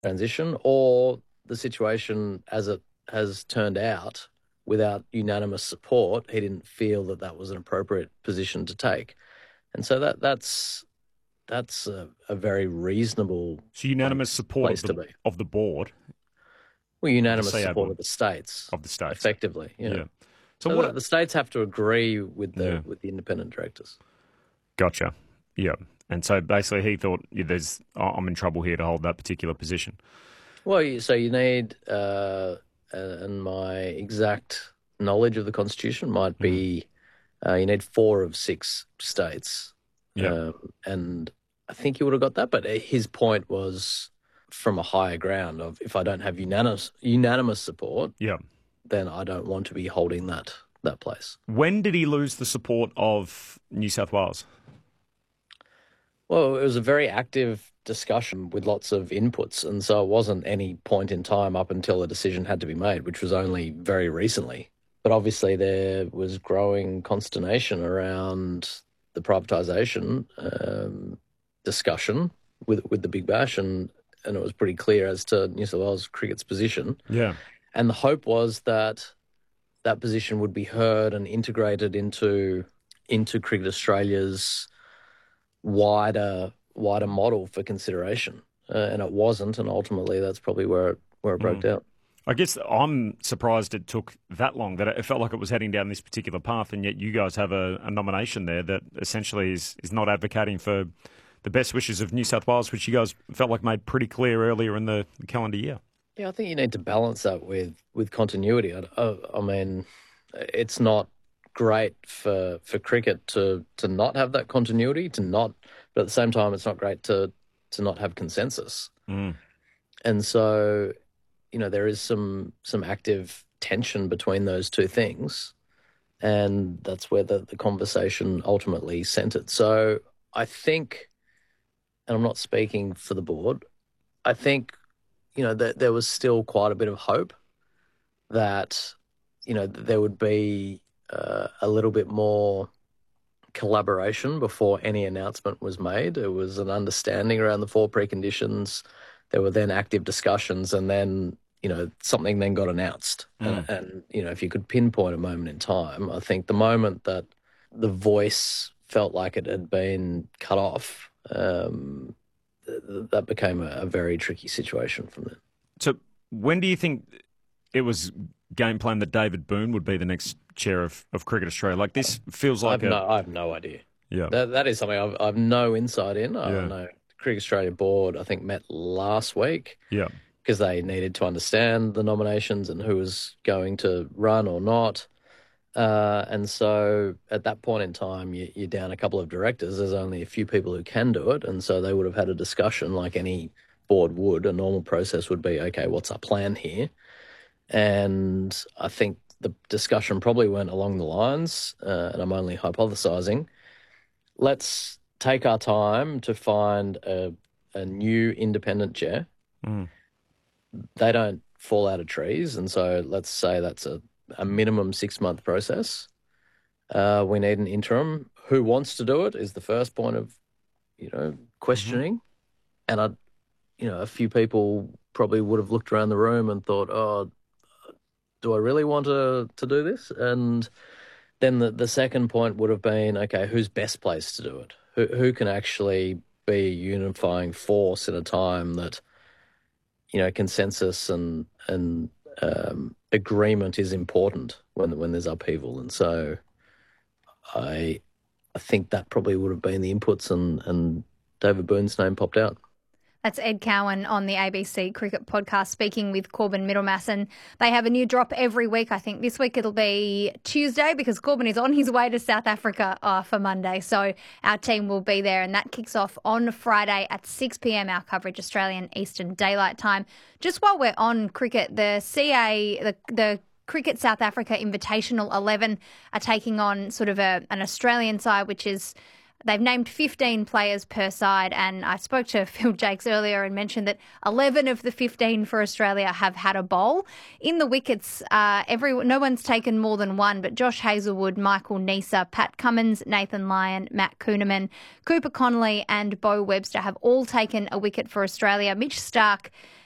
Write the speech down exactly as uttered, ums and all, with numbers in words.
transition, or the situation as it has turned out without unanimous support, he didn't feel that that was an appropriate position to take. And so that that's that's a, a very reasonable So unanimous place, support place of to the, be. of the board? Well, unanimous C A support board. of the states. Of the states. Effectively, yeah. Yeah. So, So what? the, the states have to agree with the Yeah. with the independent directors. Gotcha. Yeah. And so basically he thought, yeah, there's, I'm in trouble here to hold that particular position. Well, you, so you need, uh, and my exact knowledge of the Constitution might be, mm. uh, you need four of six states. Yeah. Um, and I think he would have got that, but his point was from a higher ground of if I don't have unanimous unanimous support, yeah. then I don't want to be holding that that place. When did he lose the support of New South Wales? Well, it was a very active discussion with lots of inputs, and so it wasn't any point in time up until a decision had to be made, which was only very recently. But obviously there was growing consternation around the privatisation um, discussion with with the Big Bash, and, and it was pretty clear as to New South Wales cricket's position. Yeah. And the hope was that that position would be heard and integrated into into Cricket Australia's wider wider model for consideration, uh, and it wasn't, and ultimately that's probably where it where it broke Mm. down. I guess I'm surprised it took that long, that it felt like it was heading down this particular path, and yet you guys have a, a nomination there that essentially is, is not advocating for the best wishes of New South Wales, which you guys felt like made pretty clear earlier in the calendar year. Yeah, I think you need to balance that with, with continuity. I, I, I mean, it's not great for for cricket to to not have that continuity, to not, but at the same time, it's not great to to not have consensus. Mm. And so, you know, there is some some active tension between those two things, and that's where the, the conversation ultimately centered. So I think, and I'm not speaking for the board, I think, you know, that there was still quite a bit of hope that, you know, there would be uh, a little bit more collaboration before any announcement was made. It was an understanding around the four preconditions. There were then active discussions, and then, you know, something then got announced. Mm. And, and, you know, if you could pinpoint a moment in time, I think the moment that the voice felt like it had been cut off, um, th- that became a, a very tricky situation from there. So when do you think it was game plan that David Boone would be the next chair of, of Cricket Australia? Like, this feels like I've a... no, I have no idea. Yeah. That, that is something I've, I've no insight in. I Yeah. don't know. Cricket Australia board, I think, met last week. Yeah. Because they needed to understand the nominations and who was going to run or not. Uh, and so at that point in time, you, you're down a couple of directors. There's only a few people who can do it. And so they would have had a discussion like any board would. A normal process would be, okay, what's our plan here? And I think the discussion probably went along the lines, uh, and I'm only hypothesising, let's take our time to find a, a new independent chair. Mm. They don't fall out of trees, and so let's say that's a, a minimum six-month process. Uh, we need an interim. Who wants to do it is the first point of, you know, questioning. Mm-hmm. And, I, you know, a few people probably would have looked around the room and thought, oh, do I really want to, to do this? And then the, the second point would have been, okay, who's best placed to do it? Who, who can actually be a unifying force in a time that, you know, consensus and and um, agreement is important when when there's upheaval. And so I I think that probably would have been the inputs, and, and David Boone's name popped out. That's Ed Cowan on the A B C Cricket Podcast speaking with Corbin Middlemass, and they have a new drop every week. I think this week it'll be Tuesday because Corbin is on his way to South Africa uh, for Monday. So our team will be there, and that kicks off on Friday at six p.m, our coverage, Australian Eastern Daylight Time. Just while we're on cricket, the C A, the, the Cricket South Africa Invitational eleven are taking on sort of a, an Australian side, which is... They've named fifteen players per side, and I spoke to Phil Jakes earlier and mentioned that eleven of the fifteen for Australia have had a bowl. In the wickets, uh, every, no one's taken more than one, but Josh Hazlewood, Michael Neser, Pat Cummins, Nathan Lyon, Matt Kuhneman, Cooper Connolly and Bo Webster have all taken a wicket for Australia. Mitch Starc